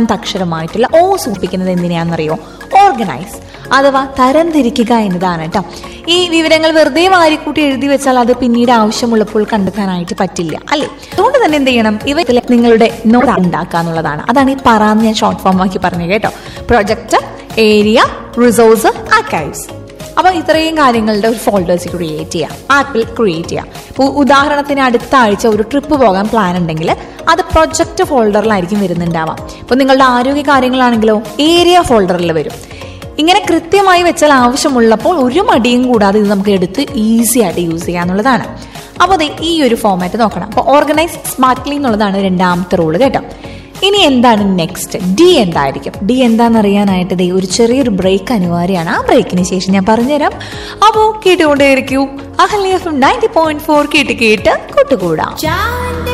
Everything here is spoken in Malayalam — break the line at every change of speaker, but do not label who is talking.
രണ്ടാമത്തെ അക്ഷരമായിട്ടുള്ള ഓ സൂചിപ്പിക്കുന്നത് എന്തിനാണെന്നറിയോ? ഓർഗനൈസ് അഥവാ തരംതിരിക്കുക എന്നതാണ് കേട്ടോ. ഈ വിവരങ്ങൾ വെറുതെ വാരിക്കൂട്ടി എഴുതി വെച്ചാൽ അത് പിന്നീട് ആവശ്യമുള്ളപ്പോൾ കണ്ടെത്താനായിട്ട് പറ്റില്ല, അല്ലേ? അതുകൊണ്ട് തന്നെ എന്ത് ചെയ്യണം? ഇവ നിങ്ങളുടെ നോട്ട് ഉണ്ടാക്കുക എന്നുള്ളതാണ്. അതാണ് ഈ പറയാന്ന് ഞാൻ ഷോർട്ട് ഫോം ആക്കി പറഞ്ഞു കേട്ടോ. Project, area, resource, archives. അപ്പൊ ഇത്രയും കാര്യങ്ങളുടെ ഒരു ഫോൾഡേഴ്സ് ക്രിയേറ്റ് ചെയ്യാം, ആപ്പിൽ ക്രിയേറ്റ് ചെയ്യാം. ഇപ്പോൾ ഉദാഹരണത്തിന് അടുത്ത ആഴ്ച ഒരു ട്രിപ്പ് പോകാൻ പ്ലാൻ ഉണ്ടെങ്കിൽ അത് പ്രൊജക്ട് ഫോൾഡറിലായിരിക്കും വരുന്നുണ്ടാവാം. ഇപ്പൊ നിങ്ങളുടെ ആരോഗ്യ കാര്യങ്ങളാണെങ്കിലോ ഏരിയ ഫോൾഡറിൽ വരും. ഇങ്ങനെ കൃത്യമായി വെച്ചാൽ ആവശ്യമുള്ളപ്പോൾ ഒരു മടിയും കൂടാതെ ഇത് നമുക്ക് എടുത്ത് ഈസി ആയിട്ട് യൂസ് ചെയ്യാന്നുള്ളതാണ്. അപ്പോൾ ഈ ഒരു ഫോമാറ്റ് നോക്കണം. അപ്പോൾ ഓർഗനൈസ് സ്മാർട്ട്ലി എന്നുള്ളതാണ് രണ്ടാമത്തെ റൂള് കേട്ടോ. ഇനി എന്താണ് നെക്സ്റ്റ്? ഡി എന്തായിരിക്കും? ഡി എന്താണെന്ന് അറിയാനായിട്ട് ഒരു ചെറിയൊരു ബ്രേക്ക് അനിവാര്യമാണ്. ആ ബ്രേക്കിന് ശേഷം ഞാൻ പറഞ്ഞുതരാം. അപ്പോൾ കേട്ടുകൊണ്ടേയിരിക്കൂ. അഹല്യ FM 90.4 കേട്ട് കൂട്ടുകൂടാം.